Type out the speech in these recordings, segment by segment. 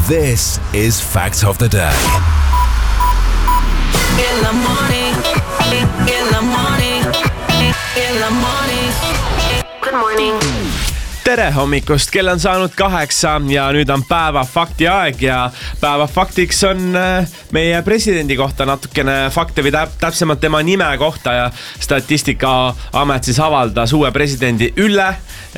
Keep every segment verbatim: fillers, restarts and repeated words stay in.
This is Fact of the Day. In the morning, in the morning, in the morning. Good morning. Tere hommikust, kell on saanud kaheksa ja nüüd on päeva fakti aeg ja päeva faktiks on meie presidendi kohta natukene fakte või täp- täpsemalt tema nime kohta ja Statistikaamet siis avaldas uue presidendi Ülle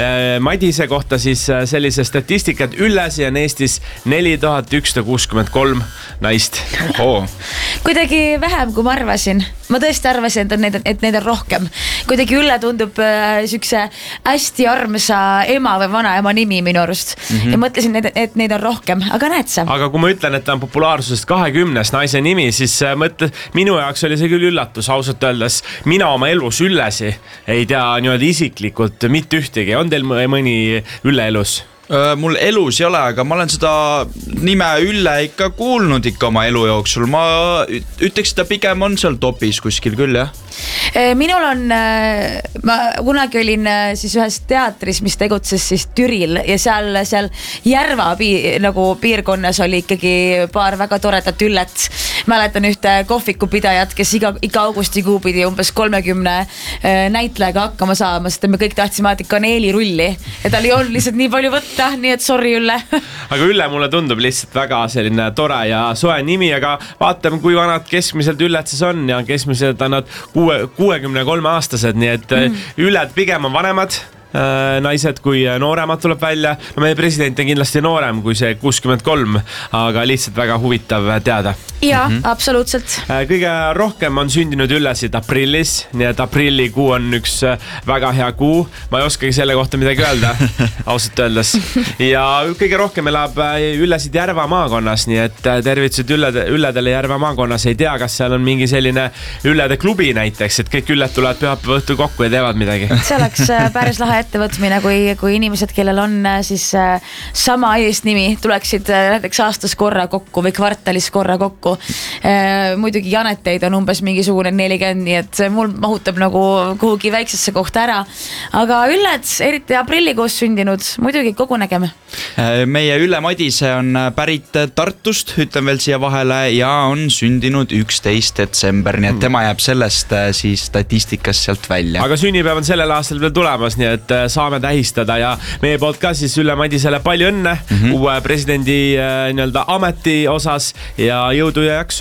Madise kohta siis sellise statistika, et Üllesi on Eestis neli tuhat ükssada kuuskümmend kolm naist. Oho. Kuidagi vähem kui ma arvasin. Ma tõesti arvasin, et neid, et neid on rohkem. Kuidagi Ülle tundub äh, sükse hästi armsa ema või vanaema nimi minu arust. Mm-hmm. Ja mõtlesin, et, et neid on rohkem, aga näed sa. Aga kui ma ütlen, et ta on populaarsusest kahekümnes naise nimi, siis mõtle, minu jaoks oli see küll üllatus, ausalt öeldes. Mina oma elus Üllesi ei tea niimoodi isiklikult mitte ühtegi. On teil mõni Ülle elus? Mul elus ei ole, aga ma olen seda nime Ülle ikka kuulnud ikka oma elu jooksul. Ma ütleks, et ta pigem on seal topis kuskil küll, jah. Minul on, ma kunagi olin siis ühes teatris, mis tegutses siis Türil ja seal, seal Järva piir, nagu piirkonnas oli ikkagi paar väga toredat Üllet. Mäletan ühte kohvikupidajat, kes iga, iga augustikuu pidi umbes kolmekümne näitlejaga hakkama saama, sest me kõik tahtsime alati kaneelirulli ja tal ei olnud lihtsalt nii palju võtta, nii et sorry Ülle. Aga Ülle mulle tundub lihtsalt väga selline tore ja soe nimi, aga vaatame, kui vanad keskmiselt Üllet siis on ja keskmiselt on nad kuuekümne kolme aastased, nii et mm. Üled pigem on vanemad äh, naised, kui nooremad tuleb välja. No meie president on kindlasti noorem kui see kuuskümmend kolm, aga lihtsalt väga huvitav teada. Ja, mm-hmm. absoluutselt. Kõige rohkem on sündinud Üllesid aprillis, nii et aprillikuu on üks väga hea kuu. Ma ei oskagi selle kohta midagi öelda, ausalt öeldes. Ja kõige rohkem elab Üllesid Järva maakonnas, nii et tervitused Üllede, Ülledele Järva maakonnas. Ei tea, kas seal on mingi selline Üllede klubi näiteks, et kõik Ülled tulevad pühapäeva õhtul kokku ja teevad midagi. See oleks päris lahe ettevõtmine, kui, kui inimesed, kellel on siis sama eesnimi, tuleksid näiteks aastas korra kokku või kvartalis korra kokku. Muidugi Janeteid on umbes mingisugune nelikümmend, nii et mul mahutab nagu kuhugi väiksesse kohta ära. Aga Ülled, eriti aprillikuus sündinud, muidugi kogunegeme. Meie Ülle Madise on pärit Tartust, ütlen veel siia vahele, ja on sündinud üksteist detsember, nii et tema jääb sellest siis statistikast sealt välja. Aga sünnipäev on sellel aastal veel tulemas, nii et saame tähistada ja meie poolt ka siis Ülle Madisele palju õnne mm-hmm. uue presidendi nii-öelda ameti osas ja jõudu ja jaksu.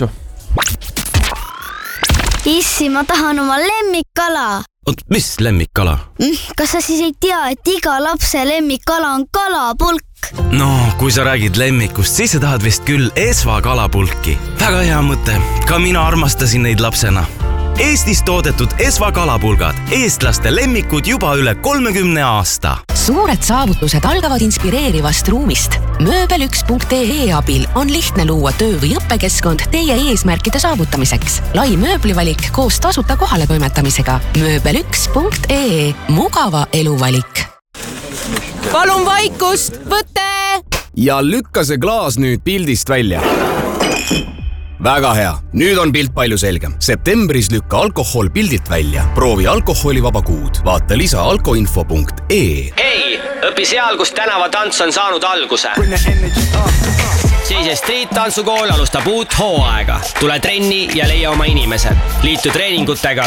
Issi, ma tahan oma lemmikkala. Oot, mis lemmikkala? Kas sa siis ei tea, et iga lapse lemmikkala on kalapulk? No, kui sa räägid lemmikust, siis sa tahad vist küll Esva kalapulki. Väga hea mõte. Ka mina armastasin neid lapsena. Eestis toodetud Esva kalapulgad. Eestlaste lemmikud juba üle kolmekümne aasta. Suured saavutused algavad inspireerivast ruumist. mööbel üks punkt ee abil on lihtne luua töö- või õppekeskkond teie eesmärkide saavutamiseks. Lai mööblivalik koos tasuta kohale toimetamisega. mööbel üks punkt ee. Mugava eluvalik. Palun vaikust! Võte! Ja lükka see klaas nüüd pildist välja. Väga hea. Nüüd on pilt palju selgem. Septembris lükka alkohol pildilt välja. Proovi alkoholivaba kuud. Vaata lisa alkoinfo punkt ee. Hei, õpi seal, kus tänavatants on saanud alguse. Seise Street Tantsukool alustab uut hooaega. Tule trenni ja leia oma inimesed. Liitu treeningutega